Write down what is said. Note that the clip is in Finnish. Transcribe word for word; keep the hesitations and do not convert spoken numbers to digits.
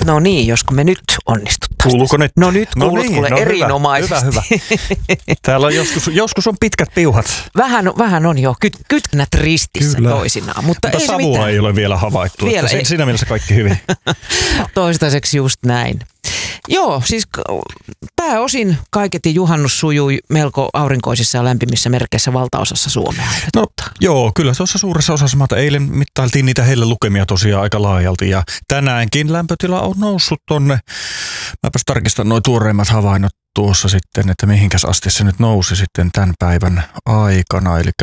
No niin, josko me nyt onnistuttaisiin. Kuuluuko nyt? No nyt kuulut no niin, kuule no erinomaisesti. Hyvä, hyvä, hyvä. Täällä on joskus, joskus on pitkät piuhat. Vähän, vähän on jo kyt, kytkennät ristissä Kyllä. toisinaan, mutta, Mutta ei se savua mitään. ei ole vielä havaittu. Vielä Että ei. siinä mielessä kaikki hyvin. Toistaiseksi just näin. Joo, siis pääosin kaiketin juhannus sujui melko aurinkoisissa ja lämpimissä merkeissä valtaosassa Suomea. No joo, kyllä tuossa suuressa osassa maata eilen mittailtiin niitä heille lukemia tosiaan aika laajalti ja tänäänkin lämpötila on noussut tonne. Mäpäs tarkistan nuo tuoreimmat havainnot tuossa sitten, että mihinkäs asti se nyt nousi sitten tämän päivän aikana. Eli